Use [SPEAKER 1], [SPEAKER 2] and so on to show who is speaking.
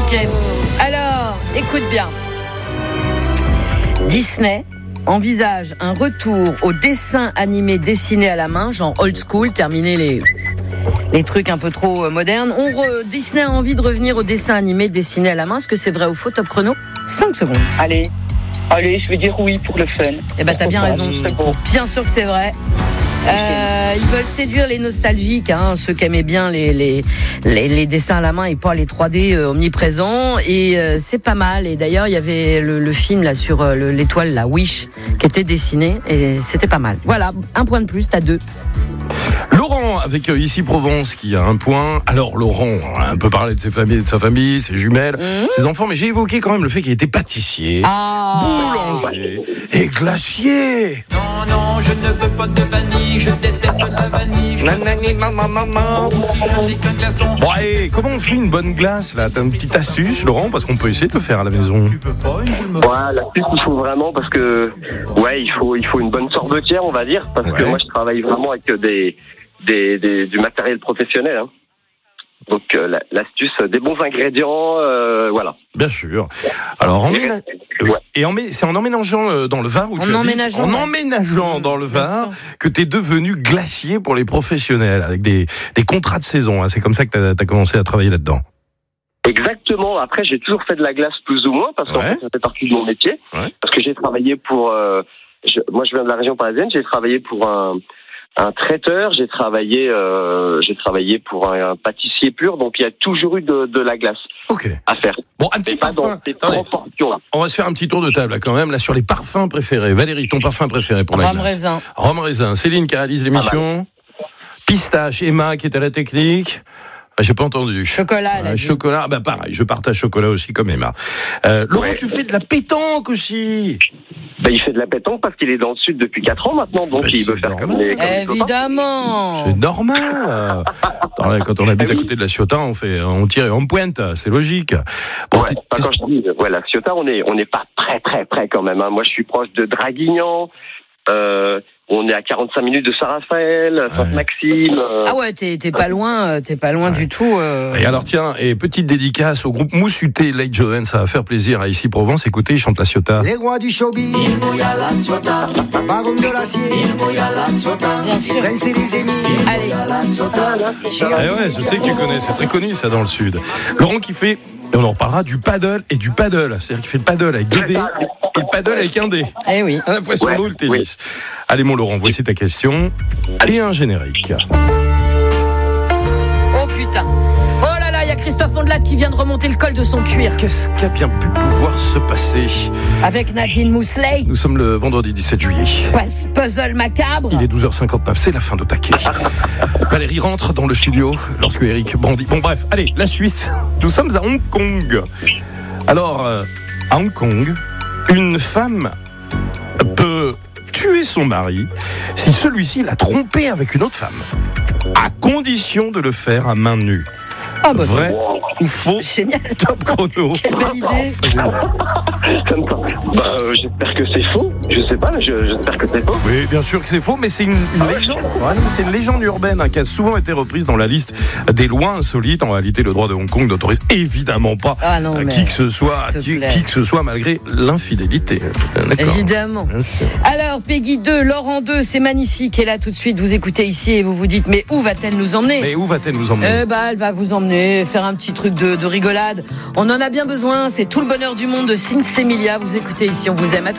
[SPEAKER 1] Ok. Alors, écoute bien. Disney envisage un retour au dessin animé dessiné à la main, genre old school, terminer les trucs un peu trop modernes. Disney a envie de revenir au dessin animé dessiné à la main. Est-ce que c'est vrai ou faux? Top chrono, 5 secondes.
[SPEAKER 2] Allez, je vais dire oui pour le fun.
[SPEAKER 1] Eh ben, t'as bien raison.
[SPEAKER 2] C'est bon.
[SPEAKER 1] Bien sûr que c'est vrai. Ils veulent séduire les nostalgiques, ceux qui aimaient bien les dessins à la main et pas les 3D omniprésents. Et c'est pas mal. Et d'ailleurs, il y avait le film là sur l'étoile, la Wish, qui était dessiné et c'était pas mal. Voilà, un point de plus, t'as 2.
[SPEAKER 3] Laurent, avec Ici Provence, qui a un point. Alors, Laurent, on a un peu parlé de sa famille, ses jumelles, ses enfants, mais j'ai évoqué quand même le fait qu'il était pâtissier, boulanger et glacier.
[SPEAKER 4] Non, je ne veux pas de vanille, je déteste la vanille. Si je n'ai qu'un glaçon.
[SPEAKER 3] Bon, allez, comment on fait une bonne glace, là? T'as une petite astuce, Laurent? Parce qu'on peut essayer de le faire à la maison.
[SPEAKER 5] Ouais, l'astuce, il faut vraiment, parce que, il faut une bonne sorbetière, on va dire, parce que moi, je travaille vraiment avec du matériel professionnel, hein. Donc l'astuce, des bons ingrédients, voilà.
[SPEAKER 3] Bien sûr. Alors c'est en emménageant dans le Var où tu habites, en emménageant dans le Var que t'es devenu glacier pour les professionnels avec des contrats de saison. C'est comme ça que t'as commencé à travailler là-dedans.
[SPEAKER 5] Exactement. Après, j'ai toujours fait de la glace plus ou moins parce qu'en fait, ça fait partie de mon métier. Ouais. Parce que j'ai travaillé pour. Moi, je viens de la région parisienne. J'ai travaillé pour un traiteur, j'ai travaillé pour un pâtissier pur, donc il y a toujours eu de la glace à faire.
[SPEAKER 3] Bon, un petit parfum. On va se faire un petit tour de table là, quand même, là sur les parfums préférés. Valérie, ton parfum préféré pour la glace? Rhum raisin. Céline qui réalise l'émission. Pistache. Emma qui est à la technique. J'ai pas entendu.
[SPEAKER 1] Chocolat.
[SPEAKER 3] Chocolat. Bah pareil, je partage chocolat aussi comme Emma. Laurent, tu fais de la pétanque aussi.
[SPEAKER 5] Il fait de la pétanque parce qu'il est dans le sud depuis 4 ans maintenant, donc il veut faire comme les
[SPEAKER 1] évidemment.
[SPEAKER 3] C'est normal. Quand on habite à côté de la Ciotat, on tire et on pointe, c'est logique.
[SPEAKER 5] Bon, quand je dis la Ciotat, on n'est pas très très près quand même, hein. Moi, je suis proche de Draguignan. On est à 45 minutes de Saint-Raphaël, Sainte-Maxime.
[SPEAKER 1] Ah ouais, t'es pas loin du tout.
[SPEAKER 3] Et alors tiens, petite dédicace au groupe Moussuté, Late Joven, ça va faire plaisir à Ici Provence. Écoutez, ils chantent la Ciotat.
[SPEAKER 6] Les rois du showbiz, il mouille à la Ciotat. Baron de l'acier, il mouille à la Ciotat. Prince et les émis, il mouille à la Ciotat.
[SPEAKER 3] Je sais que tu connais, c'est très connu ça dans le sud. Laurent qui fait, et on en reparlera, du paddle et du paddle. C'est-à-dire qu'il fait le paddle avec 2 dés et le paddle avec 1 dé.
[SPEAKER 1] Eh oui.
[SPEAKER 3] À la fois sur l'eau, le tennis. Allez mon Laurent, voici ta question. Et un générique.
[SPEAKER 1] Oh putain. Oh là là, il y a Christophe Ondelat qui vient de remonter le col de son cuir.
[SPEAKER 3] Qu'est-ce qui a bien pu pouvoir se passer?
[SPEAKER 1] Avec Nadine Mousselet.
[SPEAKER 3] Nous sommes le vendredi 17 juillet.
[SPEAKER 1] Puzzle macabre.
[SPEAKER 3] Il est 12h59, c'est la fin de taquet. Valérie rentre dans le studio lorsque Eric brandit. Bon bref, allez, la suite. Nous sommes à Hong Kong. Alors, à Hong Kong, une femme peut tuer son mari si celui-ci l'a trompée avec une autre femme, à condition de le faire à main nue.
[SPEAKER 1] Ah bah
[SPEAKER 3] vrai ou faux?
[SPEAKER 1] Génial.
[SPEAKER 3] Top chrono.
[SPEAKER 1] Quelle belle idée.
[SPEAKER 5] J'espère que c'est faux. Je sais pas, j'espère que c'est faux.
[SPEAKER 3] Oui, bien sûr que c'est faux, mais c'est une légende. Ouais, c'est une légende urbaine qui a souvent été reprise dans la liste des lois insolites. En réalité, le droit de Hong Kong n'autorise évidemment pas qui que ce soit, malgré l'infidélité. D'accord.
[SPEAKER 1] Évidemment. Alors, Peggy 2, Laurent 2, c'est magnifique. Et là, tout de suite, vous écoutez ici et vous vous dites, mais où va-t-elle nous emmener? Elle va vous emmener, faire un petit truc de rigolade. On en a bien besoin, c'est tout le bonheur du monde de Sinsemilia. Vous écoutez ici, on vous aime. À tout